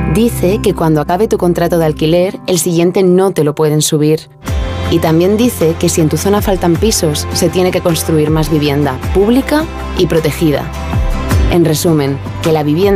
Dice que cuando acabe tu contrato de alquiler, el siguiente no te lo pueden subir. Y también dice que si en tu zona faltan pisos, se tiene que construir más vivienda pública y protegida. En resumen, que la vivienda